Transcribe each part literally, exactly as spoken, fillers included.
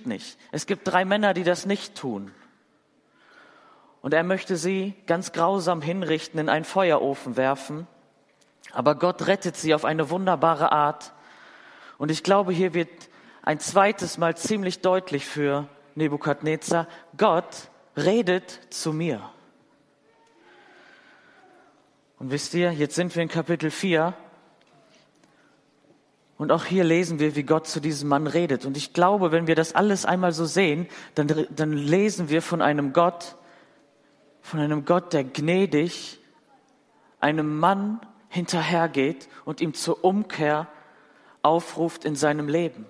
nicht. Es gibt drei Männer, die das nicht tun. Und er möchte sie ganz grausam hinrichten, in einen Feuerofen werfen. Aber Gott rettet sie auf eine wunderbare Art. Und ich glaube, hier wird ein zweites Mal ziemlich deutlich für Nebukadnezar: Gott redet zu mir. Und wisst ihr, jetzt sind wir in Kapitel vier. Und auch hier lesen wir, wie Gott zu diesem Mann redet. Und ich glaube, wenn wir das alles einmal so sehen, dann, dann lesen wir von einem Gott, von einem Gott, der gnädig einem Mann hinterhergeht und ihm zur Umkehr aufruft in seinem Leben.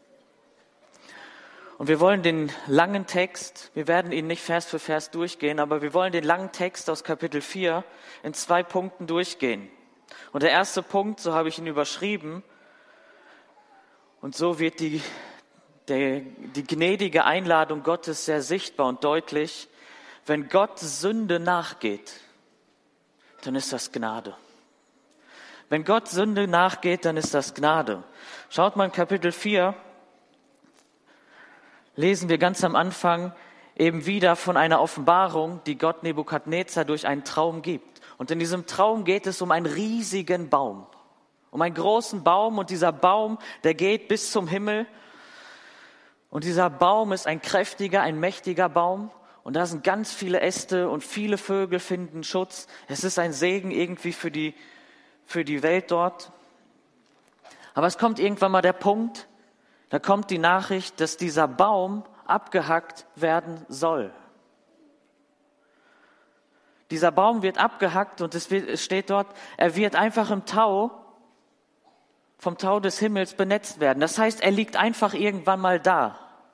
Und wir wollen den langen Text, wir werden ihn nicht Vers für Vers durchgehen, aber wir wollen den langen Text aus Kapitel vier in zwei Punkten durchgehen. Und der erste Punkt, so habe ich ihn überschrieben, und so wird die, der, die gnädige Einladung Gottes sehr sichtbar und deutlich: Wenn Gott Sünde nachgeht, dann ist das Gnade. Wenn Gott Sünde nachgeht, dann ist das Gnade. Schaut mal in Kapitel vier, lesen wir ganz am Anfang eben wieder von einer Offenbarung, die Gott Nebukadnezar durch einen Traum gibt. Und in diesem Traum geht es um einen riesigen Baum. Um einen großen Baum, und dieser Baum, der geht bis zum Himmel. Und dieser Baum ist ein kräftiger, ein mächtiger Baum. Und da sind ganz viele Äste und viele Vögel finden Schutz. Es ist ein Segen irgendwie für die, für die Welt dort. Aber es kommt irgendwann mal der Punkt, da kommt die Nachricht, dass dieser Baum abgehackt werden soll. Dieser Baum wird abgehackt und es, wird, es steht dort, er wird einfach im Tau, vom Tau des Himmels benetzt werden. Das heißt, er liegt einfach irgendwann mal da.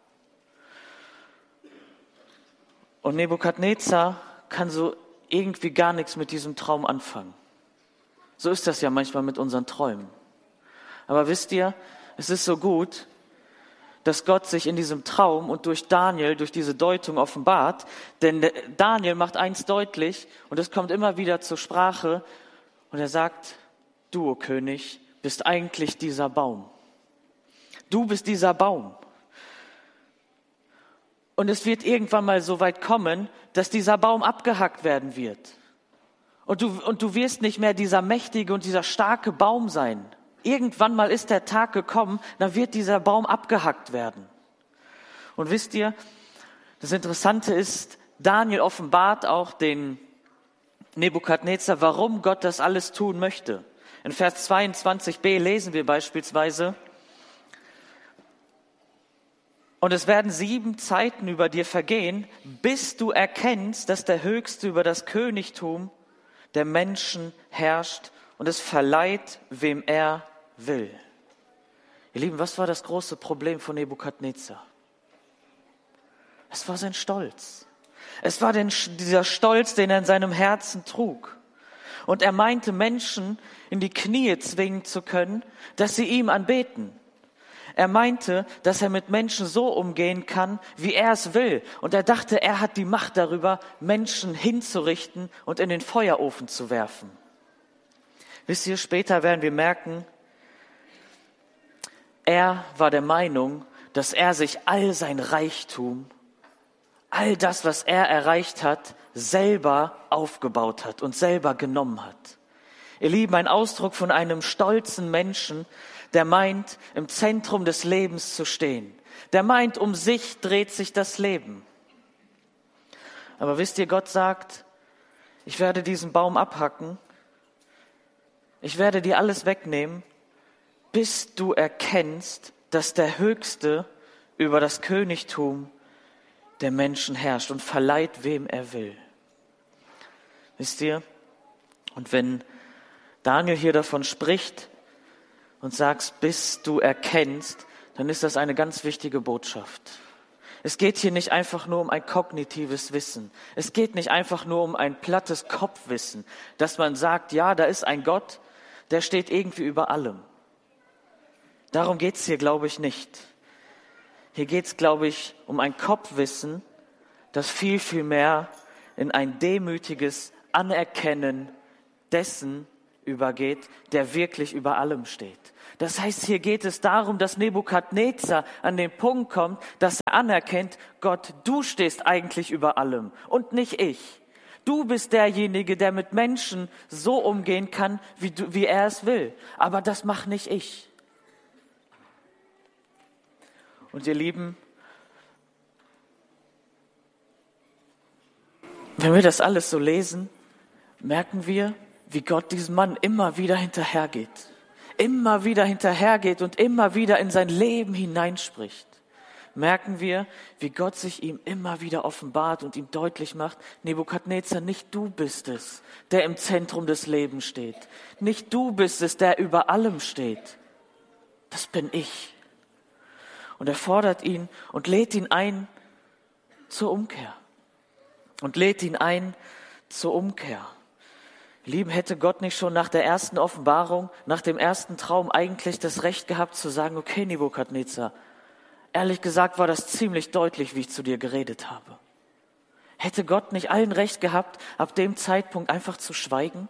Und Nebukadnezar kann so irgendwie gar nichts mit diesem Traum anfangen. So ist das ja manchmal mit unseren Träumen. Aber wisst ihr, es ist so gut, dass Gott sich in diesem Traum und durch Daniel, durch diese Deutung offenbart. Denn Daniel macht eins deutlich, und es kommt immer wieder zur Sprache, und er sagt: Du, o König, bist eigentlich dieser Baum. Du bist dieser Baum. Und es wird irgendwann mal so weit kommen, dass dieser Baum abgehackt werden wird. Und du, und du wirst nicht mehr dieser mächtige und dieser starke Baum sein. Irgendwann mal ist der Tag gekommen, dann wird dieser Baum abgehackt werden. Und wisst ihr, das Interessante ist, Daniel offenbart auch den Nebukadnezar, warum Gott das alles tun möchte. In Vers zweiundzwanzig b lesen wir beispielsweise: Und es werden sieben Zeiten über dir vergehen, bis du erkennst, dass der Höchste über das Königtum der Menschen herrscht und es verleiht, wem er will. Ihr Lieben, was war das große Problem von Nebukadnezar? Es war sein Stolz. Es war den, dieser Stolz, den er in seinem Herzen trug. Und er meinte, Menschen in die Knie zwingen zu können, dass sie ihm anbeten. Er meinte, dass er mit Menschen so umgehen kann, wie er es will. Und er dachte, er hat die Macht darüber, Menschen hinzurichten und in den Feuerofen zu werfen. Wisst ihr, später werden wir merken, er war der Meinung, dass er sich all sein Reichtum, all das, was er erreicht hat, selber aufgebaut hat und selber genommen hat. Ihr Lieben, ein Ausdruck von einem stolzen Menschen, der meint, im Zentrum des Lebens zu stehen. Der meint, um sich dreht sich das Leben. Aber wisst ihr, Gott sagt, ich werde diesen Baum abhacken, ich werde dir alles wegnehmen, bis du erkennst, dass der Höchste über das Königtum der Menschen herrscht und verleiht, wem er will. Wisst ihr? Und wenn Daniel hier davon spricht und sagt, bis du erkennst, dann ist das eine ganz wichtige Botschaft. Es geht hier nicht einfach nur um ein kognitives Wissen. Es geht nicht einfach nur um ein plattes Kopfwissen, dass man sagt, ja, da ist ein Gott, der steht irgendwie über allem. Darum geht es hier, glaube ich, nicht. Hier geht es, glaube ich, um ein Kopfwissen, das viel, viel mehr in ein demütiges Anerkennen dessen übergeht, der wirklich über allem steht. Das heißt, hier geht es darum, dass Nebukadnezar an den Punkt kommt, dass er anerkennt, Gott, du stehst eigentlich über allem und nicht ich. Du bist derjenige, der mit Menschen so umgehen kann, wie, du, wie er es will. Aber das mache nicht ich. Und ihr Lieben, wenn wir das alles so lesen, merken wir, wie Gott diesem Mann immer wieder hinterhergeht. Immer wieder hinterhergeht und immer wieder in sein Leben hineinspricht. Merken wir, wie Gott sich ihm immer wieder offenbart und ihm deutlich macht, Nebukadnezar, nicht du bist es, der im Zentrum des Lebens steht. Nicht du bist es, der über allem steht. Das bin ich. Und er fordert ihn und lädt ihn ein zur Umkehr. Und lädt ihn ein zur Umkehr. Lieben, hätte Gott nicht schon nach der ersten Offenbarung, nach dem ersten Traum eigentlich das Recht gehabt zu sagen, okay, Nebukadnezar, ehrlich gesagt war das ziemlich deutlich, wie ich zu dir geredet habe. Hätte Gott nicht allen Recht gehabt, ab dem Zeitpunkt einfach zu schweigen?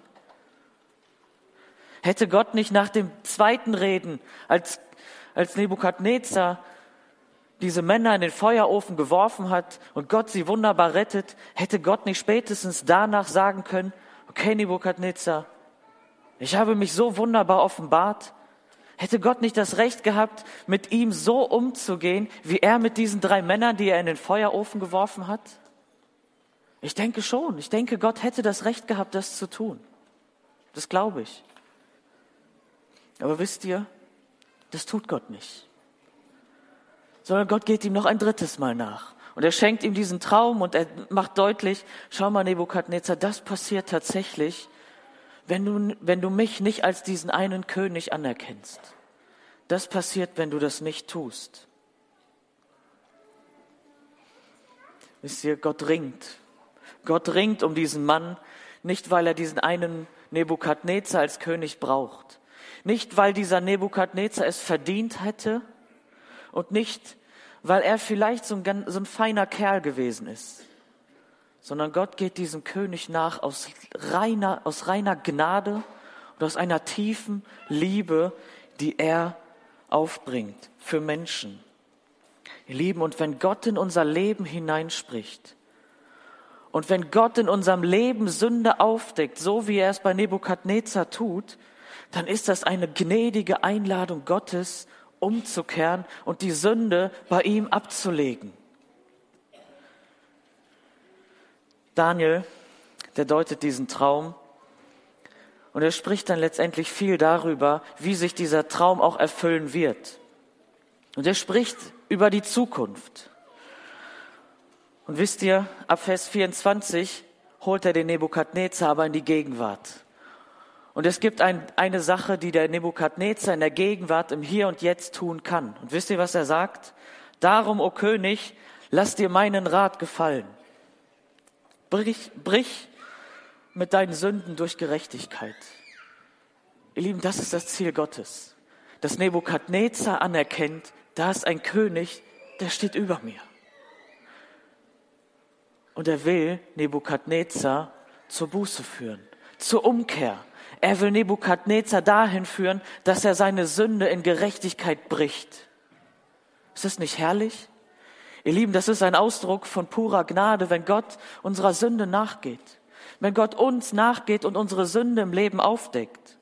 Hätte Gott nicht nach dem zweiten Reden, als, als Nebukadnezar diese Männer in den Feuerofen geworfen hat und Gott sie wunderbar rettet, hätte Gott nicht spätestens danach sagen können, okay, Nebukadnezar, ich habe mich so wunderbar offenbart. Hätte Gott nicht das Recht gehabt, mit ihm so umzugehen, wie er mit diesen drei Männern, die er in den Feuerofen geworfen hat? Ich denke schon. Ich denke, Gott hätte das Recht gehabt, das zu tun. Das glaube ich. Aber wisst ihr, das tut Gott nicht. Sondern Gott geht ihm noch ein drittes Mal nach. Und er schenkt ihm diesen Traum und er macht deutlich, schau mal Nebukadnezar, das passiert tatsächlich, wenn du, wenn du mich nicht als diesen einen König anerkennst. Das passiert, wenn du das nicht tust. Wisst ihr, Gott ringt. Gott ringt um diesen Mann, nicht weil er diesen einen Nebukadnezar als König braucht. Nicht, weil dieser Nebukadnezar es verdient hätte und nicht, weil er vielleicht so ein, so ein feiner Kerl gewesen ist, sondern Gott geht diesem König nach aus reiner, aus reiner Gnade und aus einer tiefen Liebe, die er aufbringt für Menschen. Ihr Lieben, und wenn Gott in unser Leben hineinspricht und wenn Gott in unserem Leben Sünde aufdeckt, so wie er es bei Nebukadnezar tut, dann ist das eine gnädige Einladung Gottes, umzukehren und die Sünde bei ihm abzulegen. Daniel, der deutet diesen Traum und er spricht dann letztendlich viel darüber, wie sich dieser Traum auch erfüllen wird. Und er spricht über die Zukunft. Und wisst ihr, ab Vers vierundzwanzig holt er den Nebukadnezar aber in die Gegenwart. Und es gibt ein, eine Sache, die der Nebukadnezar in der Gegenwart im Hier und Jetzt tun kann. Und wisst ihr, was er sagt? Darum, o König, lass dir meinen Rat gefallen. Brich, brich mit deinen Sünden durch Gerechtigkeit. Ihr Lieben, das ist das Ziel Gottes. Dass Nebukadnezar anerkennt, da ist ein König, der steht über mir. Und er will Nebukadnezar zur Buße führen, zur Umkehr. Er will Nebukadnezar dahin führen, dass er seine Sünde in Gerechtigkeit bricht. Ist das nicht herrlich? Ihr Lieben, das ist ein Ausdruck von purer Gnade, wenn Gott unserer Sünde nachgeht. Wenn Gott uns nachgeht und unsere Sünde im Leben aufdeckt.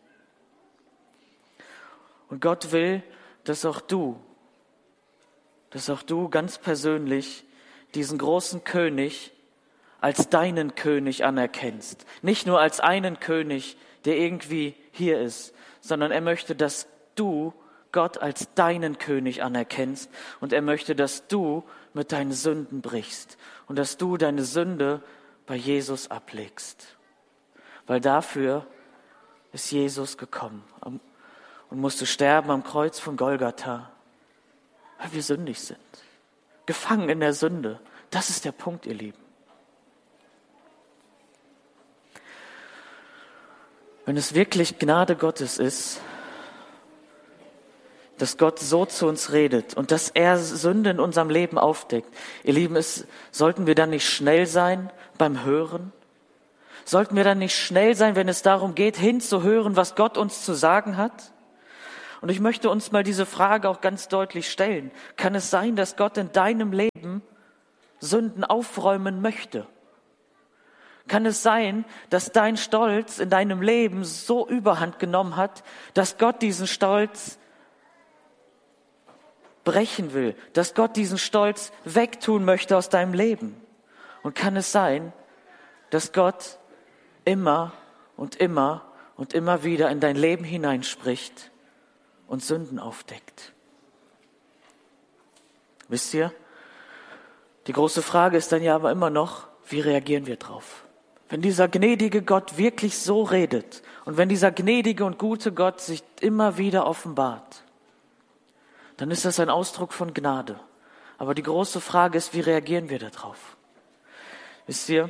Und Gott will, dass auch du, dass auch du ganz persönlich diesen großen König als deinen König anerkennst. Nicht nur als einen König, der irgendwie hier ist, sondern er möchte, dass du Gott als deinen König anerkennst und er möchte, dass du mit deinen Sünden brichst und dass du deine Sünde bei Jesus ablegst. Weil dafür ist Jesus gekommen und musste sterben am Kreuz von Golgatha, weil wir sündig sind, gefangen in der Sünde. Das ist der Punkt, ihr Lieben. Wenn es wirklich Gnade Gottes ist, dass Gott so zu uns redet und dass er Sünde in unserem Leben aufdeckt, ihr Lieben, es, sollten wir dann nicht schnell sein beim Hören? Sollten wir dann nicht schnell sein, wenn es darum geht, hinzuhören, was Gott uns zu sagen hat? Und ich möchte uns mal diese Frage auch ganz deutlich stellen. Kann es sein, dass Gott in deinem Leben Sünden aufräumen möchte? Kann es sein, dass dein Stolz in deinem Leben so Überhand genommen hat, dass Gott diesen Stolz brechen will, dass Gott diesen Stolz wegtun möchte aus deinem Leben? Und kann es sein, dass Gott immer und immer und immer wieder in dein Leben hineinspricht und Sünden aufdeckt? Wisst ihr, die große Frage ist dann ja aber immer noch, wie reagieren wir drauf? Wenn dieser gnädige Gott wirklich so redet und wenn dieser gnädige und gute Gott sich immer wieder offenbart, dann ist das ein Ausdruck von Gnade. Aber die große Frage ist, wie reagieren wir darauf? Wisst ihr,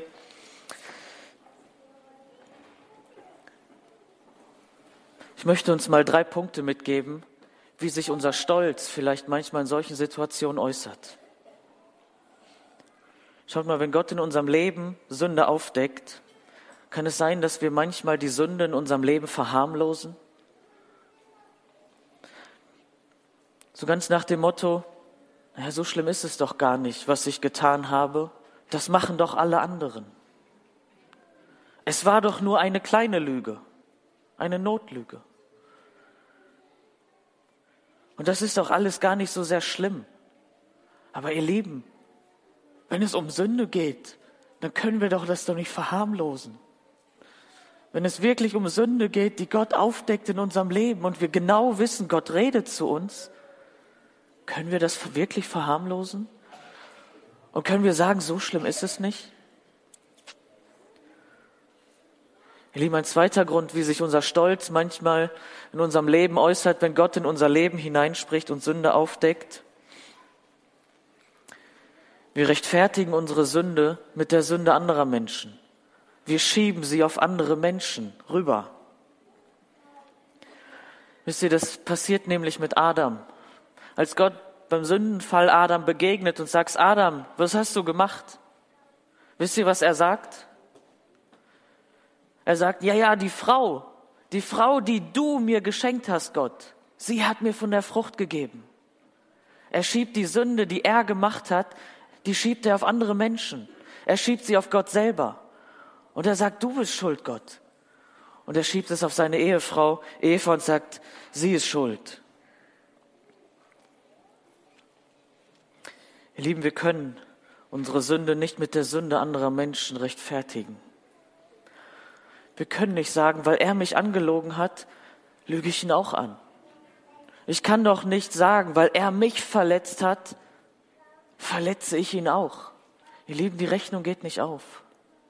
ich möchte uns mal drei Punkte mitgeben, wie sich unser Stolz vielleicht manchmal in solchen Situationen äußert. Schaut mal, wenn Gott in unserem Leben Sünde aufdeckt, kann es sein, dass wir manchmal die Sünde in unserem Leben verharmlosen? So ganz nach dem Motto, naja, so schlimm ist es doch gar nicht, was ich getan habe. Das machen doch alle anderen. Es war doch nur eine kleine Lüge, eine Notlüge. Und das ist doch alles gar nicht so sehr schlimm. Aber ihr Lieben, wenn es um Sünde geht, dann können wir doch das doch nicht verharmlosen. Wenn es wirklich um Sünde geht, die Gott aufdeckt in unserem Leben und wir genau wissen, Gott redet zu uns, können wir das wirklich verharmlosen? Und können wir sagen, so schlimm ist es nicht? Ihr Lieben, ein zweiter Grund, wie sich unser Stolz manchmal in unserem Leben äußert, wenn Gott in unser Leben hineinspricht und Sünde aufdeckt. Wir rechtfertigen unsere Sünde mit der Sünde anderer Menschen. Wir schieben sie auf andere Menschen rüber. Wisst ihr, das passiert nämlich mit Adam. Als Gott beim Sündenfall Adam begegnet und sagt, Adam, was hast du gemacht? Wisst ihr, was er sagt? Er sagt, ja, ja, die Frau, die Frau, die du mir geschenkt hast, Gott, sie hat mir von der Frucht gegeben. Er schiebt die Sünde, die er gemacht hat, die schiebt er auf andere Menschen. Er schiebt sie auf Gott selber. Und er sagt, du bist schuld, Gott. Und er schiebt es auf seine Ehefrau Eva und sagt, sie ist schuld. Ihr Lieben, wir können unsere Sünde nicht mit der Sünde anderer Menschen rechtfertigen. Wir können nicht sagen, weil er mich angelogen hat, lüge ich ihn auch an. Ich kann doch nicht sagen, weil er mich verletzt hat, verletze ich ihn auch. Ihr Lieben, die Rechnung geht nicht auf.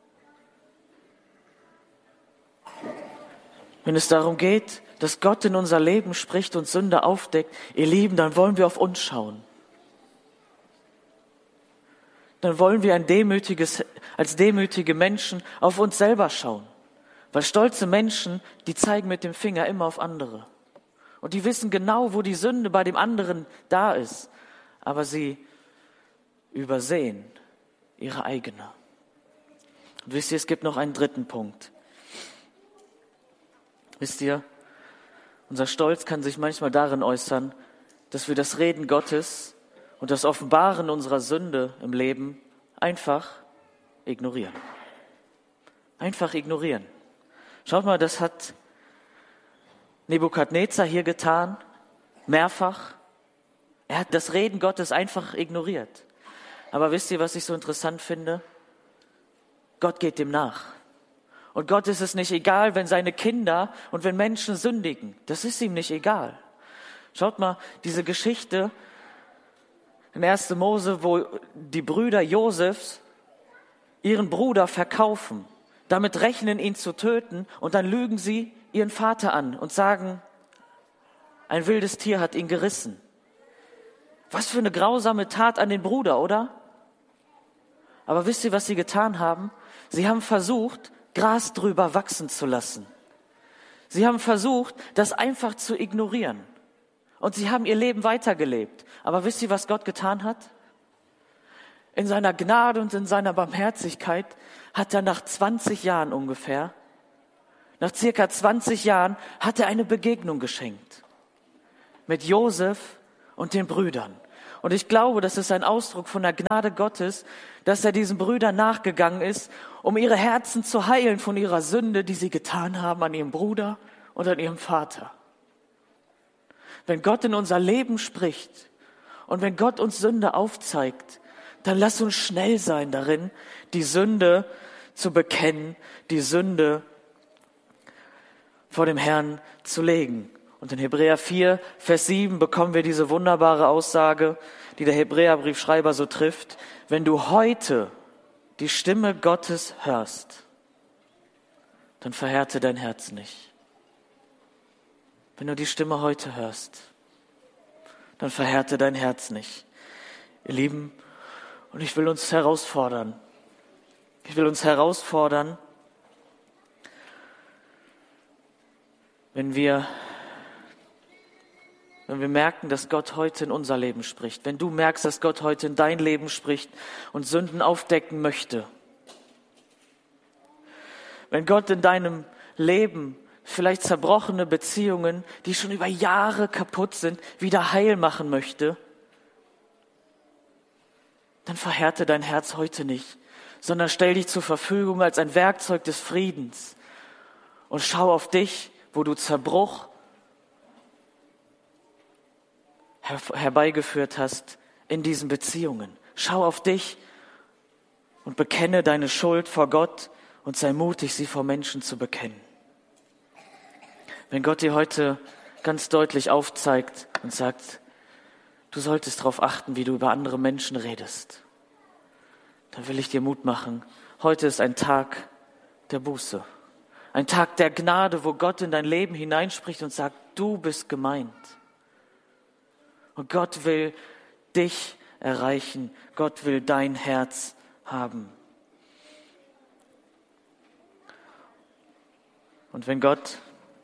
Wenn es darum geht, dass Gott in unser Leben spricht und Sünde aufdeckt, ihr Lieben, dann wollen wir auf uns schauen. Dann wollen wir ein demütiges, als demütige Menschen auf uns selber schauen. Weil stolze Menschen, die zeigen mit dem Finger immer auf andere. Und die wissen genau, wo die Sünde bei dem anderen da ist. Aber sie übersehen ihre eigene. Und wisst ihr, es gibt noch einen dritten Punkt. Wisst ihr, unser Stolz kann sich manchmal darin äußern, dass wir das Reden Gottes und das Offenbaren unserer Sünde im Leben einfach ignorieren. Einfach ignorieren. Schaut mal, das hat Nebukadnezar hier getan, mehrfach. Er hat das Reden Gottes einfach ignoriert. Aber wisst ihr, was ich so interessant finde? Gott geht dem nach. Und Gott ist es nicht egal, wenn seine Kinder und wenn Menschen sündigen. Das ist ihm nicht egal. Schaut mal, diese Geschichte in erster Mose, wo die Brüder Josefs ihren Bruder verkaufen, damit rechnen, ihn zu töten, und dann lügen sie ihren Vater an und sagen, ein wildes Tier hat ihn gerissen. Was für eine grausame Tat an den Bruder, oder? Aber wisst ihr, was sie getan haben? Sie haben versucht, Gras drüber wachsen zu lassen. Sie haben versucht, das einfach zu ignorieren. Und sie haben ihr Leben weitergelebt. Aber wisst ihr, was Gott getan hat? In seiner Gnade und in seiner Barmherzigkeit hat er nach zwanzig Jahren ungefähr, nach circa zwanzig Jahren, hat er eine Begegnung geschenkt. mit Josef und den Brüdern. Und ich glaube, das ist ein Ausdruck von der Gnade Gottes, dass er diesen Brüdern nachgegangen ist, um ihre Herzen zu heilen von ihrer Sünde, die sie getan haben an ihrem Bruder und an ihrem Vater. Wenn Gott in unser Leben spricht und wenn Gott uns Sünde aufzeigt, dann lass uns schnell sein darin, die Sünde zu bekennen, die Sünde vor dem Herrn zu legen. Und in Hebräer vier, Vers sieben bekommen wir diese wunderbare Aussage, die der Hebräerbriefschreiber so trifft. Wenn du heute die Stimme Gottes hörst, dann verhärte dein Herz nicht. Wenn du die Stimme heute hörst, dann verhärte dein Herz nicht. Ihr Lieben, und ich will uns herausfordern. Ich will uns herausfordern, wenn wir Wenn wir merken, dass Gott heute in unser Leben spricht, wenn du merkst, dass Gott heute in dein Leben spricht und Sünden aufdecken möchte, wenn Gott in deinem Leben vielleicht zerbrochene Beziehungen, die schon über Jahre kaputt sind, wieder heil machen möchte, dann verhärte dein Herz heute nicht, sondern stell dich zur Verfügung als ein Werkzeug des Friedens und schau auf dich, wo du Zerbruch herbeigeführt hast in diesen Beziehungen. Schau auf dich und bekenne deine Schuld vor Gott und sei mutig, sie vor Menschen zu bekennen. Wenn Gott dir heute ganz deutlich aufzeigt und sagt, du solltest darauf achten, wie du über andere Menschen redest, dann will ich dir Mut machen. Heute ist ein Tag der Buße, ein Tag der Gnade, wo Gott in dein Leben hineinspricht und sagt, du bist gemeint. Und Gott will dich erreichen. Gott will dein Herz haben. Und wenn Gott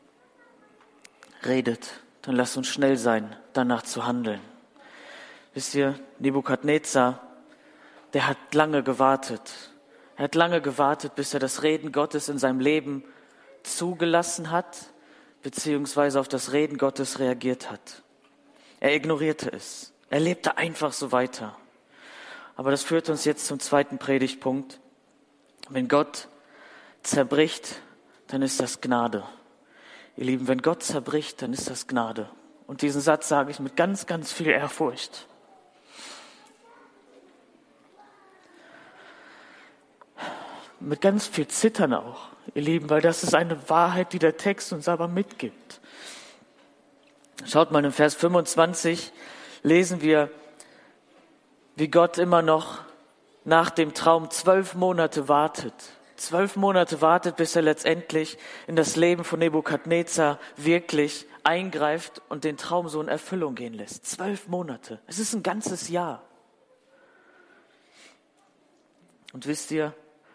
redet, dann lass uns schnell sein, danach zu handeln. Wisst ihr, Nebukadnezar, der hat lange gewartet. Er hat lange gewartet, bis er das Reden Gottes in seinem Leben zugelassen hat, beziehungsweise auf das Reden Gottes reagiert hat. Er ignorierte es. Er lebte einfach so weiter. Aber das führt uns jetzt zum zweiten Predigtpunkt. Wenn Gott zerbricht, dann ist das Gnade. Ihr Lieben, wenn Gott zerbricht, dann ist das Gnade. Und diesen Satz sage ich mit ganz, ganz viel Ehrfurcht. Mit ganz viel Zittern auch, ihr Lieben, weil das ist eine Wahrheit, die der Text uns aber mitgibt. Schaut mal, in Vers fünfundzwanzig lesen wir, wie Gott immer noch nach dem Traum zwölf Monate wartet. Zwölf Monate wartet, bis er letztendlich in das Leben von Nebukadnezar wirklich eingreift und den Traum so in Erfüllung gehen lässt. Zwölf Monate. Es ist ein ganzes Jahr. Und wisst ihr,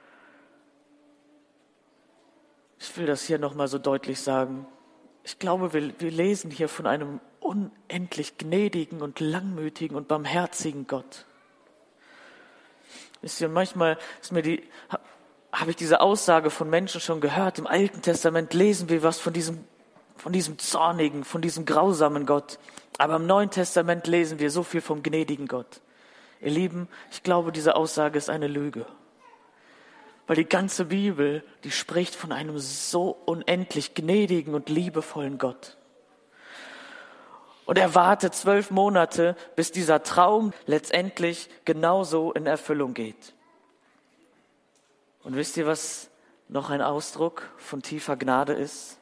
ich will das hier nochmal so deutlich sagen. Ich glaube, wir, wir lesen hier von einem unendlich gnädigen und langmütigen und barmherzigen Gott. Wisst ihr, manchmal ist mir die, habe ich diese Aussage von Menschen schon gehört. Im Alten Testament lesen wir was von diesem, von diesem zornigen, von diesem grausamen Gott. Aber im Neuen Testament lesen wir so viel vom gnädigen Gott. Ihr Lieben, ich glaube, diese Aussage ist eine Lüge. Weil die ganze Bibel, die spricht von einem so unendlich gnädigen und liebevollen Gott. Und er wartet zwölf Monate, bis dieser Traum letztendlich genauso in Erfüllung geht. Und wisst ihr, was noch ein Ausdruck von tiefer Gnade ist?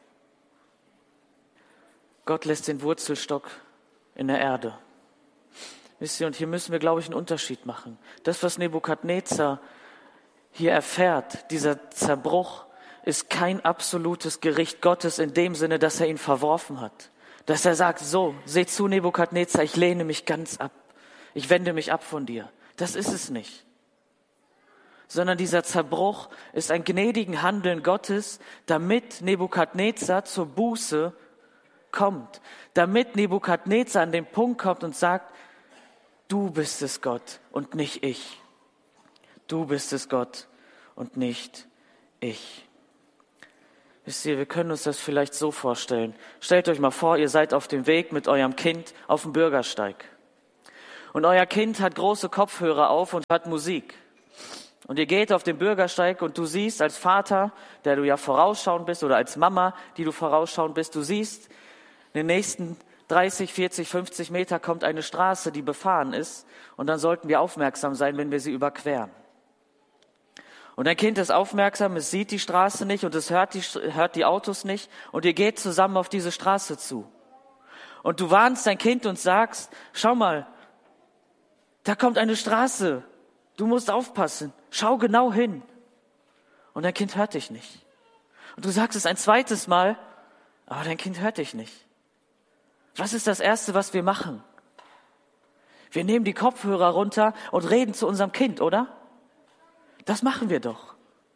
Gott lässt den Wurzelstock in der Erde. Wisst ihr, und hier müssen wir, glaube ich, einen Unterschied machen. Das, was Nebukadnezar hier erfährt, dieser Zerbruch, ist kein absolutes Gericht Gottes in dem Sinne, dass er ihn verworfen hat. Dass er sagt, so, seh zu, Nebukadnezar, ich lehne mich ganz ab. Ich wende mich ab von dir. Das ist es nicht. Sondern dieser Zerbruch ist ein gnädigen Handeln Gottes, damit Nebukadnezar zur Buße kommt. Damit Nebukadnezar an den Punkt kommt und sagt, du bist es, Gott, und nicht ich. Du bist es, Gott, und nicht ich. Wisst ihr, wir können uns das vielleicht so vorstellen. Stellt euch mal vor, ihr seid auf dem Weg mit eurem Kind auf dem Bürgersteig. Und euer Kind hat große Kopfhörer auf und hat Musik. Und ihr geht auf den Bürgersteig und du siehst als Vater, der du ja vorausschauend bist, oder als Mama, die du vorausschauend bist, du siehst, in den nächsten dreißig, vierzig, fünfzig Meter kommt eine Straße, die befahren ist. Und dann sollten wir aufmerksam sein, wenn wir sie überqueren. Und dein Kind ist aufmerksam, es sieht die Straße nicht und es hört die, hört die Autos nicht. Und ihr geht zusammen auf diese Straße zu. Und du warnst dein Kind und sagst, schau mal, da kommt eine Straße. Du musst aufpassen. Schau genau hin. Und dein Kind hört dich nicht. Und du sagst es ein zweites Mal, aber dein Kind hört dich nicht. Was ist das Erste, was wir machen? Wir nehmen die Kopfhörer runter und reden zu unserem Kind, oder? Das machen wir doch.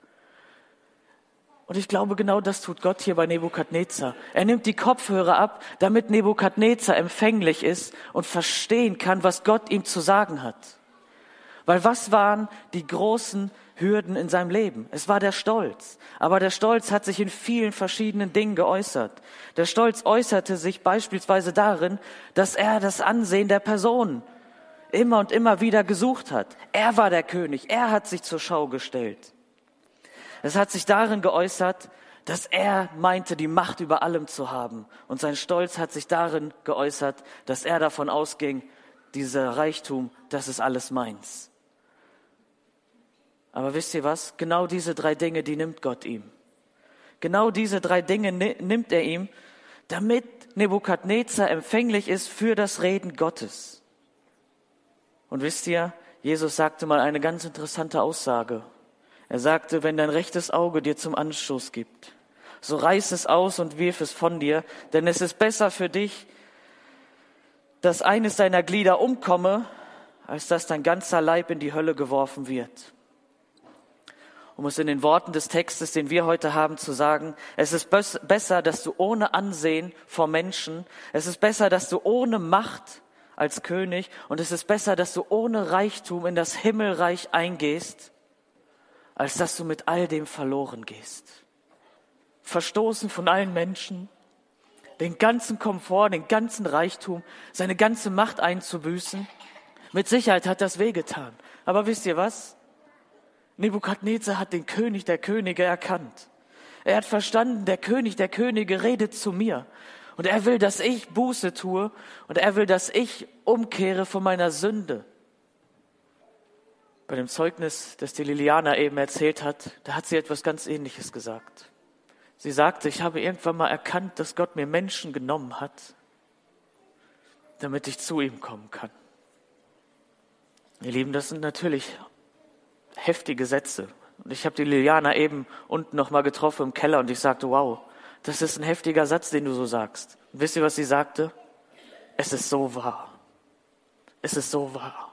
Und ich glaube, genau das tut Gott hier bei Nebukadnezar. Er nimmt die Kopfhörer ab, damit Nebukadnezar empfänglich ist und verstehen kann, was Gott ihm zu sagen hat. Weil was waren die großen Hürden in seinem Leben? Es war der Stolz. Aber der Stolz hat sich in vielen verschiedenen Dingen geäußert. Der Stolz äußerte sich beispielsweise darin, dass er das Ansehen der Person immer und immer wieder gesucht hat. Er war der König, er hat sich zur Schau gestellt. Es hat sich darin geäußert, dass er meinte, die Macht über allem zu haben. Und sein Stolz hat sich darin geäußert, dass er davon ausging, dieser Reichtum, das ist alles meins. Aber wisst ihr was? Genau diese drei Dinge, die nimmt Gott ihm. Genau diese drei Dinge nimmt er ihm, damit Nebukadnezar empfänglich ist für das Reden Gottes. Und wisst ihr, Jesus sagte mal eine ganz interessante Aussage. Er sagte, wenn dein rechtes Auge dir zum Anstoß gibt, so reiß es aus und wirf es von dir, denn es ist besser für dich, dass eines deiner Glieder umkomme, als dass dein ganzer Leib in die Hölle geworfen wird. Um es in den Worten des Textes, den wir heute haben, zu sagen, es ist besser, dass du ohne Ansehen vor Menschen, es ist besser, dass du ohne Macht als König und es ist besser, dass du ohne Reichtum in das Himmelreich eingehst, als dass du mit all dem verloren gehst. Verstoßen von allen Menschen, den ganzen Komfort, den ganzen Reichtum, seine ganze Macht einzubüßen. Mit Sicherheit hat das wehgetan. Aber wisst ihr was? Nebukadnezar hat den König der Könige erkannt. Er hat verstanden, der König der Könige redet zu mir. Und er will, dass ich Buße tue und er will, dass ich umkehre von meiner Sünde. Bei dem Zeugnis, das die Liliana eben erzählt hat, da hat sie etwas ganz Ähnliches gesagt. Sie sagte, ich habe irgendwann mal erkannt, dass Gott mir Menschen genommen hat, damit ich zu ihm kommen kann. Ihr Lieben, das sind natürlich heftige Sätze. Und ich habe die Liliana eben unten noch mal getroffen im Keller und ich sagte, wow, das ist ein heftiger Satz, den du so sagst. Und wisst ihr, was sie sagte? Es ist so wahr. Es ist so wahr.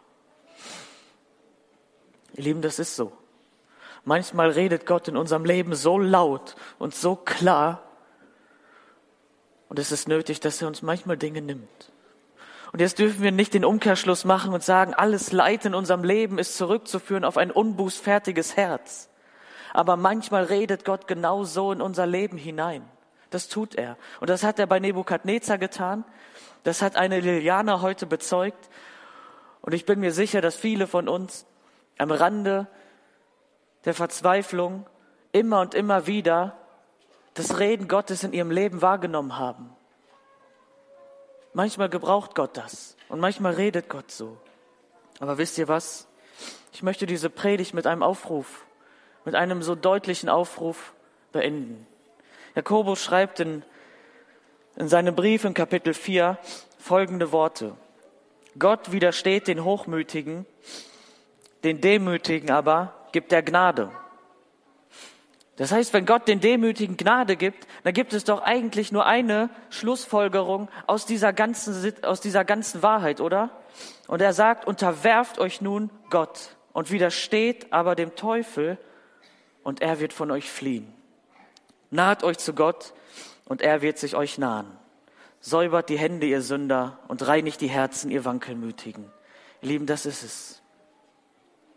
Ihr Lieben, das ist so. Manchmal redet Gott in unserem Leben so laut und so klar. Und es ist nötig, dass er uns manchmal Dinge nimmt. Und jetzt dürfen wir nicht den Umkehrschluss machen und sagen, alles Leid in unserem Leben ist zurückzuführen auf ein unbußfertiges Herz. Aber manchmal redet Gott genau so in unser Leben hinein. Das tut er. Und das hat er bei Nebukadnezar getan. Das hat eine Liliana heute bezeugt. Und ich bin mir sicher, dass viele von uns am Rande der Verzweiflung immer und immer wieder das Reden Gottes in ihrem Leben wahrgenommen haben. Manchmal gebraucht Gott das und manchmal redet Gott so. Aber wisst ihr was? Ich möchte diese Predigt mit einem Aufruf, mit einem so deutlichen Aufruf beenden. Jakobus schreibt in, in seinem Brief in Kapitel vier folgende Worte. Gott widersteht den Hochmütigen, den Demütigen aber gibt er Gnade. Das heißt, wenn Gott den Demütigen Gnade gibt, dann gibt es doch eigentlich nur eine Schlussfolgerung aus dieser ganzen, aus dieser ganzen Wahrheit, oder? Und er sagt, unterwerft euch nun Gott und widersteht aber dem Teufel und er wird von euch fliehen. Naht euch zu Gott und er wird sich euch nahen. Säubert die Hände, ihr Sünder, und reinigt die Herzen, ihr Wankelmütigen. Ihr Lieben, das ist es.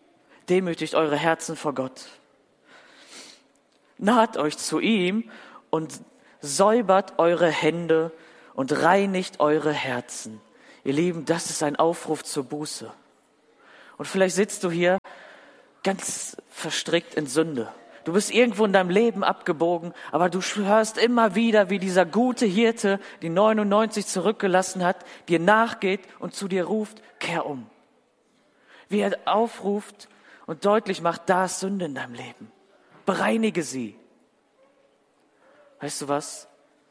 Demütigt eure Herzen vor Gott. Naht euch zu ihm und säubert eure Hände und reinigt eure Herzen. Ihr Lieben, das ist ein Aufruf zur Buße. Und vielleicht sitzt du hier ganz verstrickt in Sünde. Du bist irgendwo in deinem Leben abgebogen, aber du hörst immer wieder, wie dieser gute Hirte, die neunundneunzig zurückgelassen hat, dir nachgeht und zu dir ruft, kehr um. Wie er aufruft und deutlich macht, da ist Sünde in deinem Leben. Bereinige sie. Weißt du was?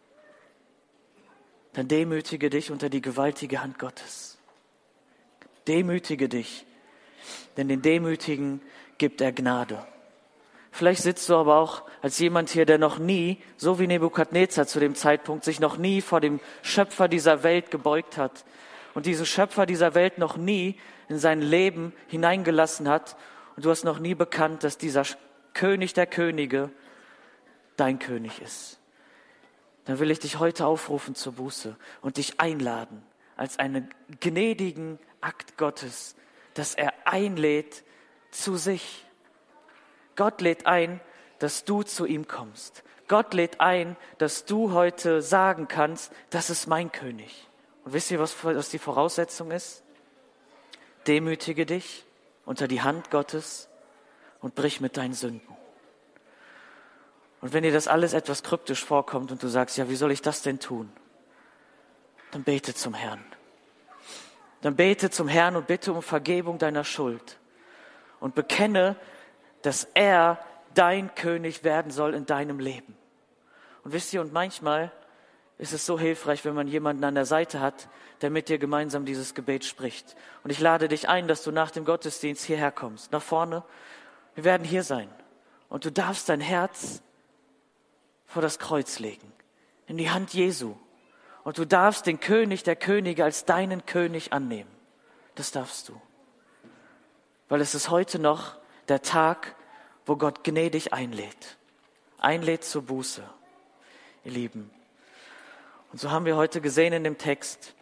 Dann demütige dich unter die gewaltige Hand Gottes. Demütige dich, denn den Demütigen gibt er Gnade. Vielleicht sitzt du aber auch als jemand hier, der noch nie, so wie Nebukadnezar zu dem Zeitpunkt, sich noch nie vor dem Schöpfer dieser Welt gebeugt hat und diesen Schöpfer dieser Welt noch nie in sein Leben hineingelassen hat und du hast noch nie bekannt, dass dieser König der Könige dein König ist. Dann will ich dich heute aufrufen zur Buße und dich einladen als einen gnädigen Akt Gottes, dass er einlädt zu sich. Gott lädt ein, dass du zu ihm kommst. Gott lädt ein, dass du heute sagen kannst, das ist mein König. Und wisst ihr, was, was die Voraussetzung ist? Demütige dich unter die Hand Gottes und brich mit deinen Sünden. Und wenn dir das alles etwas kryptisch vorkommt und du sagst, ja, wie soll ich das denn tun? Dann bete zum Herrn. Dann bete zum Herrn und bitte um Vergebung deiner Schuld. Und bekenne, dass er dein König werden soll in deinem Leben. Und wisst ihr, und manchmal ist es so hilfreich, wenn man jemanden an der Seite hat, der mit dir gemeinsam dieses Gebet spricht. Und ich lade dich ein, dass du nach dem Gottesdienst hierher kommst, nach vorne. Wir werden hier sein. Und du darfst dein Herz vor das Kreuz legen, in die Hand Jesu. Und du darfst den König der Könige als deinen König annehmen. Das darfst du. Weil es ist heute noch der Tag, wo Gott gnädig einlädt. Einlädt zur Buße, ihr Lieben. Und so haben wir heute gesehen in dem Text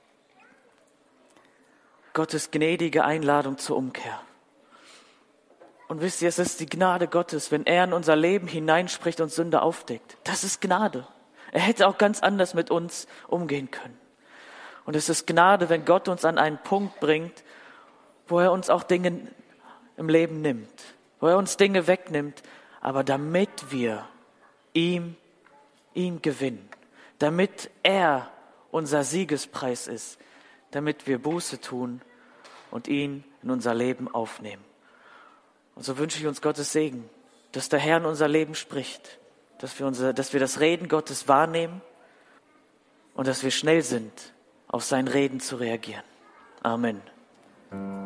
Gottes gnädige Einladung zur Umkehr. Und wisst ihr, es ist die Gnade Gottes, wenn er in unser Leben hineinspricht und Sünde aufdeckt. Das ist Gnade. Er hätte auch ganz anders mit uns umgehen können. Und es ist Gnade, wenn Gott uns an einen Punkt bringt, wo er uns auch Dinge im Leben nimmt, wo er uns Dinge wegnimmt, aber damit wir ihm, ihn gewinnen, damit er unser Siegespreis ist, damit wir Buße tun und ihn in unser Leben aufnehmen. Und so wünsche ich uns Gottes Segen, dass der Herr in unser Leben spricht, dass wir, unser, dass wir das Reden Gottes wahrnehmen und dass wir schnell sind, auf sein Reden zu reagieren. Amen.